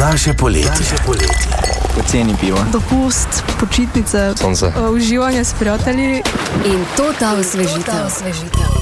Naše poletje. Poceni pivo. Dopust, počitnice, Sonce. Uživanje s prijatelji in ta osvežitev.